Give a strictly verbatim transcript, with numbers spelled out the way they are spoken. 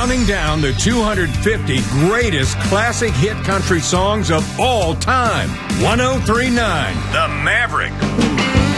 counting down the two hundred fifty greatest classic hit country songs of all time. ten thirty-nine The Maverick.